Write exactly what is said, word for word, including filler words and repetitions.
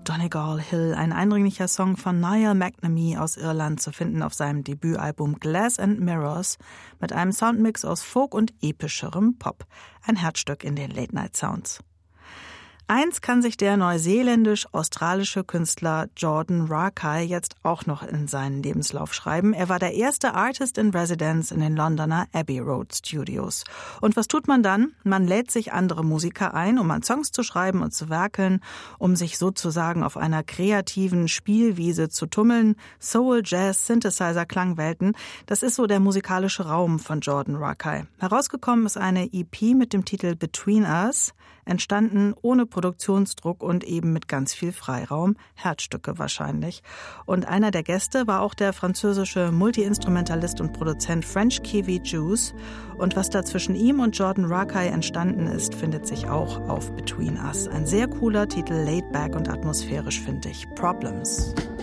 Donegal Hill, ein eindringlicher Song von Niall McNamee aus Irland, zu finden auf seinem Debütalbum Glass and Mirrors mit einem Soundmix aus Folk und epischerem Pop. Ein Herzstück in den Late-Night-Sounds. Eins kann sich der neuseeländisch-australische Künstler Jordan Rakei jetzt auch noch in seinen Lebenslauf schreiben. Er war der erste Artist in Residence in den Londoner Abbey Road Studios. Und was tut man dann? Man lädt sich andere Musiker ein, um an Songs zu schreiben und zu werkeln, um sich sozusagen auf einer kreativen Spielwiese zu tummeln. Soul, Jazz, Synthesizer, Klangwelten, das ist so der musikalische Raum von Jordan Rakei. Herausgekommen ist eine E P mit dem Titel Between Us, entstanden ohne Produktionsdruck und eben mit ganz viel Freiraum, Herzstücke wahrscheinlich. Und einer der Gäste war auch der französische Multi-Instrumentalist und Produzent French Kiwi Juice. Und was da zwischen ihm und Jordan Rakei entstanden ist, findet sich auch auf Between Us. Ein sehr cooler Titel, laid back und atmosphärisch, finde ich. Problems.